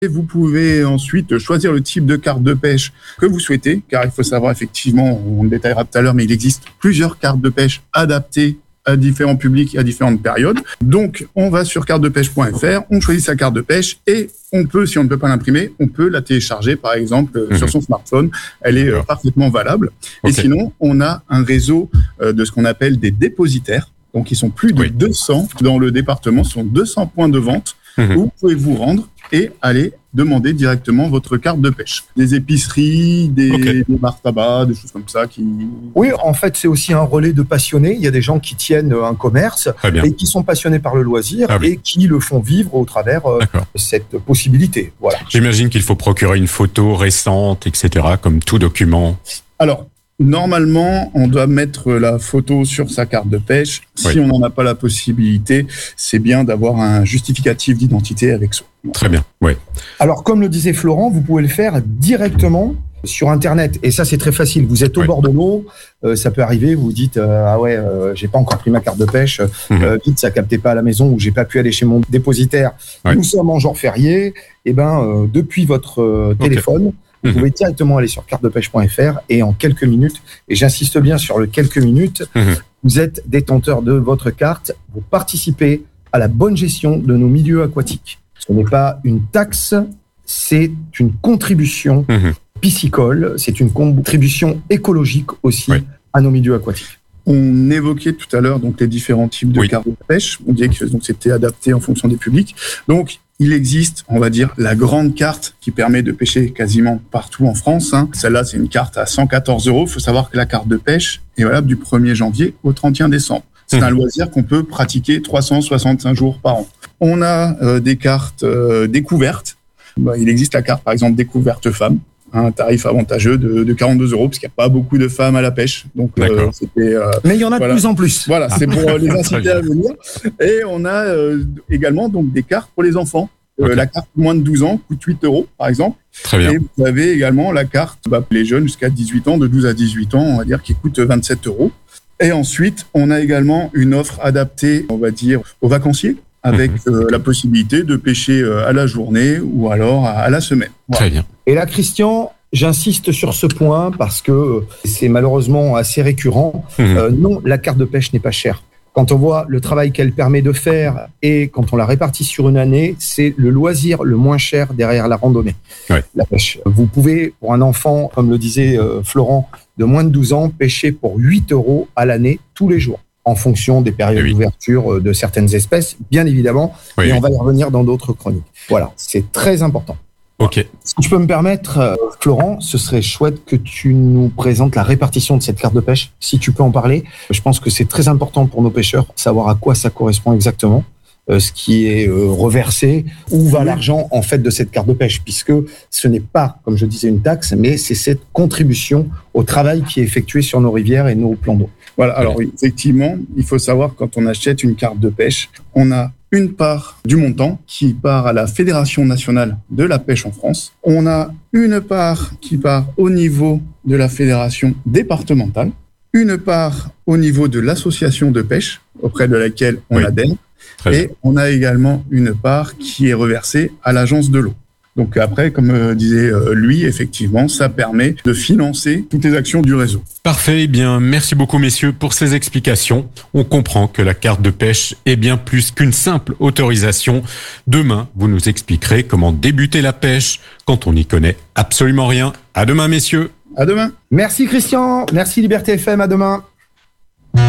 Et vous pouvez ensuite choisir le type de carte de pêche que vous souhaitez, car il faut savoir effectivement, on le détaillera tout à l'heure, mais il existe plusieurs cartes de pêche adaptées à différents publics et à différentes périodes. Donc, on va sur cartedepêche.fr, on choisit sa carte de pêche et on peut, si on ne peut pas l'imprimer, on peut la télécharger, par exemple, sur son smartphone. Elle est parfaitement valable. Okay. Et sinon, on a un réseau de ce qu'on appelle des dépositaires. Donc, ils sont plus de 200 dans le département. Ce sont 200 points de vente où vous pouvez vous rendre et aller demander directement votre carte de pêche. Des épiceries, des bars tabac, des choses comme ça qui... Oui, en fait, c'est aussi un relais de passionnés. Il y a des gens qui tiennent un commerce et qui sont passionnés par le loisir et qui le font vivre au travers cette possibilité. Voilà. J'imagine qu'il faut procurer une photo récente, etc., comme tout document. Alors, normalement, on doit mettre la photo sur sa carte de pêche. Si on n'en a pas la possibilité, c'est bien d'avoir un justificatif d'identité avec soi. Très bien, oui. Alors, comme le disait Florent, vous pouvez le faire directement sur Internet. Et ça, c'est très facile. Vous êtes au bord de l'eau, ça peut arriver, vous vous dites j'ai pas encore pris ma carte de pêche, vite, ça captait pas à la maison ou j'ai pas pu aller chez mon dépositaire. Nous sommes en jour férié. Et depuis votre téléphone, vous pouvez directement aller sur cartedepêche.fr et en quelques minutes, et j'insiste bien sur le quelques minutes, vous êtes détenteur de votre carte, vous participez à la bonne gestion de nos milieux aquatiques. Ce n'est pas une taxe, c'est une contribution piscicole, c'est une contribution écologique aussi à nos milieux aquatiques. On évoquait tout à l'heure donc les différents types de cartes de pêche. On disait que donc c'était adapté en fonction des publics. Donc il existe, on va dire, la grande carte qui permet de pêcher quasiment partout en France. Celle-là, c'est une carte à 114 €. Il faut savoir que la carte de pêche est valable du 1er janvier au 31 décembre. C'est un loisir qu'on peut pratiquer 365 jours par an. On a des cartes découvertes. Il existe la carte, par exemple, découverte femme, un tarif avantageux de 42 €, parce qu'il n'y a pas beaucoup de femmes à la pêche. Donc, mais il y en a de plus en plus. Voilà, c'est pour les inciter à venir. Et on a également donc, des cartes pour les enfants. La carte moins de 12 ans coûte 8 €, par exemple. Très bien. Et vous avez également la carte pour les jeunes jusqu'à 18 ans, de 12 à 18 ans, on va dire, qui coûte 27 €. Et ensuite, on a également une offre adaptée, on va dire, aux vacanciers, avec la possibilité de pêcher à la journée ou alors à la semaine. Très bien. Et là, Christian, j'insiste sur ce point parce que c'est malheureusement assez récurrent. Non, la carte de pêche n'est pas chère. Quand on voit le travail qu'elle permet de faire et quand on la répartit sur une année, c'est le loisir le moins cher derrière la randonnée. La pêche. Vous pouvez, pour un enfant, comme le disait Florent, de moins de 12 ans, pêcher pour 8 € à l'année, tous les jours, en fonction des périodes d'ouverture de certaines espèces, bien évidemment, et on va y revenir dans d'autres chroniques. Voilà, c'est très important. Ok. Si je peux me permettre, Florent, ce serait chouette que tu nous présentes la répartition de cette carte de pêche, si tu peux en parler. Je pense que c'est très important pour nos pêcheurs, savoir à quoi ça correspond exactement, ce qui est reversé, où va l'argent en fait de cette carte de pêche, puisque ce n'est pas, comme je disais, une taxe, mais c'est cette contribution au travail qui est effectué sur nos rivières et nos plans d'eau. Voilà, alors oui, effectivement, il faut savoir quand on achète une carte de pêche, on a une part du montant qui part à la Fédération nationale de la pêche en France. On a une part qui part au niveau de la fédération départementale, une part au niveau de l'association de pêche auprès de laquelle on adhère, et on a également une part qui est reversée à l'agence de l'eau. Donc après, comme disait lui, effectivement, ça permet de financer toutes les actions du réseau. Parfait, eh bien merci beaucoup messieurs pour ces explications. On comprend que la carte de pêche est bien plus qu'une simple autorisation. Demain, vous nous expliquerez comment débuter la pêche quand on n'y connaît absolument rien. À demain messieurs. À demain. Merci Christian, merci Liberté FM, à demain.